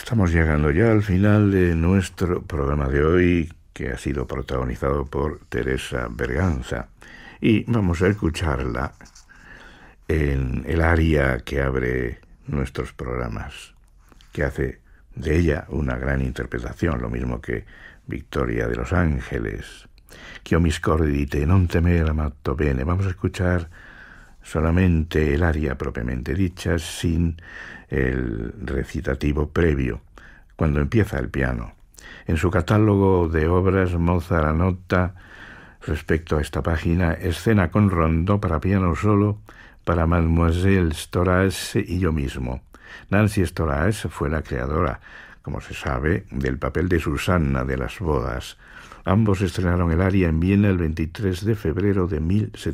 Estamos llegando ya al final de nuestro programa de hoy, que ha sido protagonizado por Teresa Berganza, y vamos a escucharla en el aria que abre nuestros programas, que hace de ella una gran interpretación, lo mismo que Victoria de los Ángeles. Ch'io mi scordite, non temer amato bene. Vamos a escuchar solamente el aria propiamente dicha, sin el recitativo previo, cuando empieza el piano. En su catálogo de obras, Mozart anota respecto a esta página: escena con rondó para piano solo para Mademoiselle Storace y yo mismo. Nancy Storace fue la creadora, como se sabe, del papel de Susanna de las bodas. Ambos estrenaron el aria en Viena el 23 de febrero de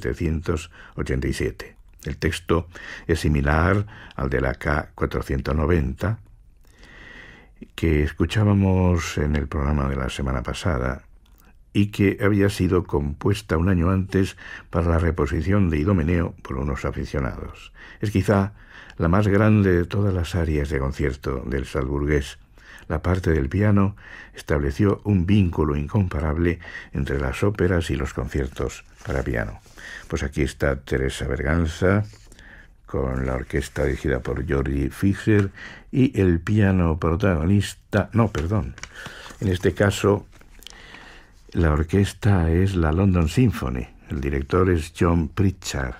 1787. El texto es similar al de la K490, que escuchábamos en el programa de la semana pasada y que había sido compuesta un año antes para la reposición de Idomeneo por unos aficionados. Es quizá la más grande de todas las arias de concierto del salzburgués. La parte del piano estableció un vínculo incomparable entre las óperas y los conciertos para piano. Pues aquí está Teresa Berganza con la orquesta dirigida por Georgi Fischer y el piano protagonista, en este caso la orquesta es la London Symphony, el director es John Pritchard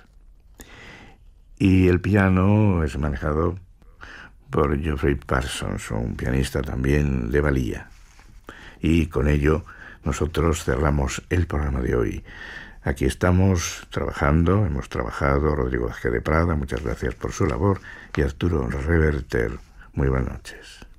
y el piano es manejado por Geoffrey Parsons, un pianista también de valía. Y con ello nosotros cerramos el programa de hoy. Aquí estamos trabajando, hemos trabajado Rodrigo Vázquez de Prada, muchas gracias por su labor, y Arturo Reverter. Muy buenas noches.